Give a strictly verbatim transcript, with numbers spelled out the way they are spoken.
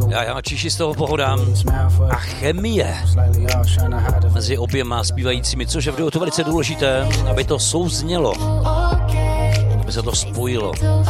Já, já čiši z toho pohodám a chemie mezi oběma zpívajícími, což je v duetu velice důležité, aby to souznělo, aby se to spojilo.